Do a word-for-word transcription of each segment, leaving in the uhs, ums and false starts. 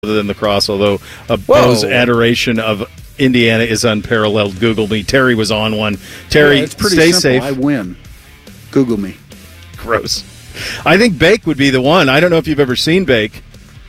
than the cross, although a Bo's adoration of Indiana is unparalleled. Google me. Terry was on one. Terry, yeah, it's pretty stay simple. safe. I win. Google me. Gross. I think Bake would be the one. I don't know if you've ever seen Bake,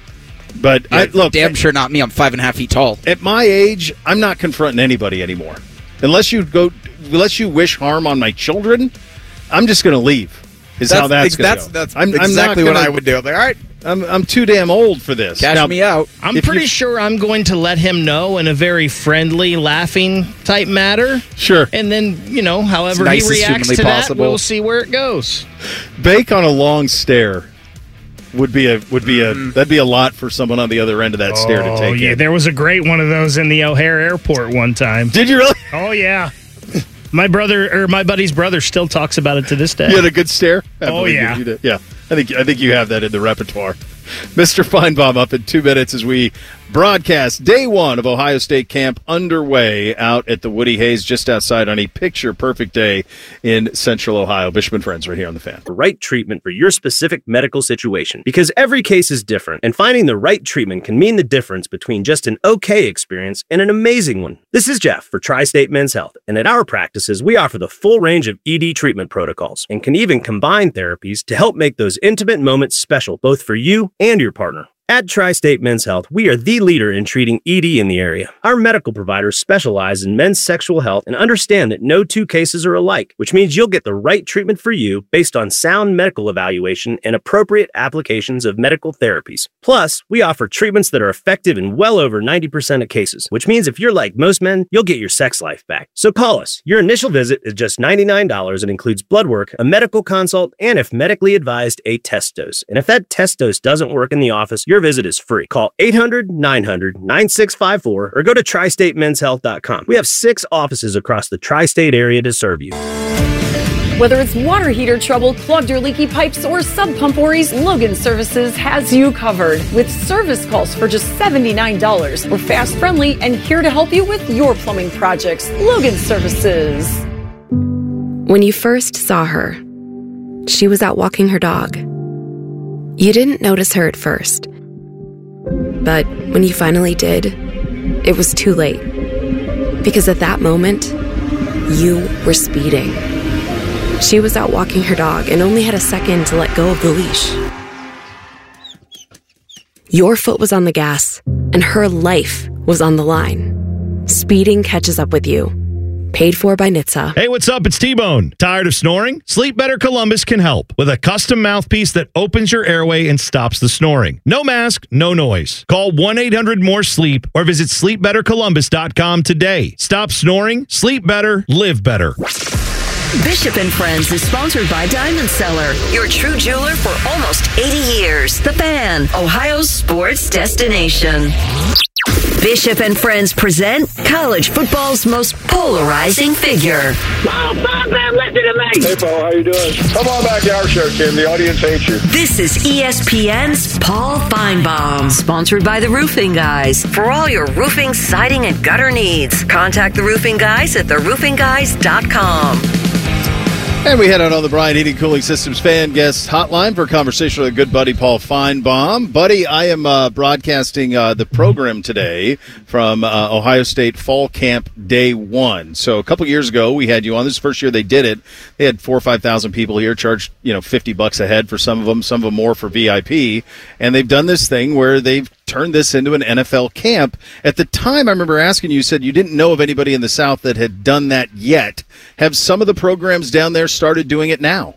but yeah, I, look, damn sure not me. I'm five and a half feet tall. At my age, I'm not confronting anybody anymore, unless you go, unless you wish harm on my children. I'm just going to leave. Is that's, how that's going to that's, go. That's I'm, exactly I'm not what gonna, I would do. I'm like, all right. I'm I'm too damn old for this. Cash now, me out. I'm pretty you, sure I'm going to let him know in a very friendly, laughing type manner. Sure. And then, you know, however he reacts to possible. that, we'll see where it goes. Bake on a long stare would be a would be a that'd be a lot for someone on the other end of that oh, stare to take. Yeah, in. there was a great one of those in the O'Hare Airport one time. Did you really? Oh yeah. My brother or my buddy's brother still talks about it to this day. You had a good stare? I oh yeah. You, you yeah. I think I think you have that in the repertoire. Mister Feinbaum up in two minutes as we broadcast day one of Ohio State camp underway out at the Woody Hayes just outside on a picture-perfect day in Central Ohio. Bishop and Friends right here on The Fan. The right treatment for your specific medical situation, because every case is different, and finding the right treatment can mean the difference between just an okay experience and an amazing one. This is Jeff for Tri-State Men's Health, and at our practices, we offer the full range of E D treatment protocols and can even combine therapies to help make those intimate moments special, both for you and your partner. At Tri-State Men's Health, we are the leader in treating E D in the area. Our medical providers specialize in men's sexual health and understand that no two cases are alike, which means you'll get the right treatment for you based on sound medical evaluation and appropriate applications of medical therapies. Plus, we offer treatments that are effective in well over ninety percent of cases, which means if you're like most men, you'll get your sex life back. So call us. Your initial visit is just ninety-nine dollars and includes blood work, a medical consult, and if medically advised, a test dose. And if that test dose doesn't work in the office, your visit is free. Call eight hundred, nine hundred, nine six five four or go to tri state men's health dot com. We have six offices across the tri-state area to serve you. Whether it's water heater trouble, clogged or leaky pipes, or sub pump worries, Logan Services has you covered. With service calls for just seventy-nine dollars. We're fast, friendly, and here to help you with your plumbing projects. Logan Services. When you first saw her, she was out walking her dog. You didn't notice her at first. But when you finally did, it was too late. Because at that moment, you were speeding. She was out walking her dog and only had a second to let go of the leash. Your foot was on the gas, and her life was on the line. Speeding catches up with you. Paid for by N H T S A. Hey, what's up? It's T-Bone. Tired of snoring? Sleep Better Columbus can help with a custom mouthpiece that opens your airway and stops the snoring. No mask, no noise. Call one eight hundred more sleep or visit sleep better columbus dot com today. Stop snoring, sleep better, live better. Bishop and Friends is sponsored by Diamond Seller, your true jeweler for almost eighty years. The Fan, Ohio's sports destination. Bishop and Friends present college football's most polarizing figure. Oh, Bob, man, listen to me. Hey, Paul, how you doing? Come on back to our show, Tim. The audience hates you. This is E S P N's Paul Feinbaum, sponsored by the Roofing Guys. For all your roofing, siding, and gutter needs, contact the Roofing Guys at the roofing guys dot com. And we head out on the Bryant Heating Cooling Systems fan guest hotline for a conversation with a good buddy, Paul Feinbaum. Buddy, I am uh, broadcasting uh, the program today from uh, Ohio State Fall Camp Day One. So a couple years ago, we had you on. This is the first year they did it. They had four or five thousand people here, charged you know fifty bucks a head for some of them, some of them more for V I P. And they've done this thing where they've turned this into an N F L camp. At the time, I remember asking you, you said you didn't know of anybody in the South that had done that yet. Have some of the programs down there started doing it now?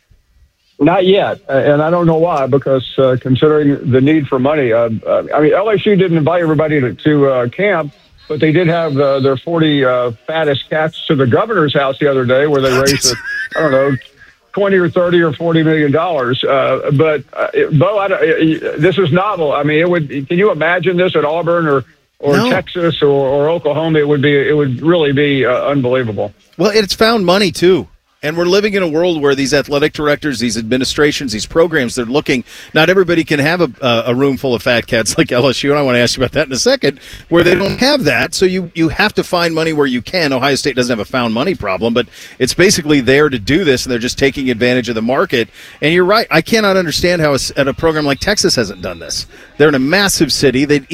Not yet, and I don't know why, because uh, considering the need for money, uh, uh, I mean, L S U didn't invite everybody to, to uh, camp, but they did have uh, their forty uh, fattest cats to the governor's house the other day where they raised, uh, I don't know, twenty or thirty or forty million dollars. Uh, but uh, Bo, I don't, this is novel. I mean, it would. Can you imagine this at Auburn or or no. Texas or, or Oklahoma? It would be. It would really be uh, unbelievable. Well, it's found money too. And we're living in a world where these athletic directors, these administrations, these programs, they're looking, not everybody can have a, a room full of fat cats like L S U, and I want to ask you about that in a second, where they don't have that. So you, you have to find money where you can. Ohio State doesn't have a found money problem, but it's basically there to do this, and they're just taking advantage of the market. And you're right. I cannot understand how a, a program like Texas hasn't done this. They're in a massive city. They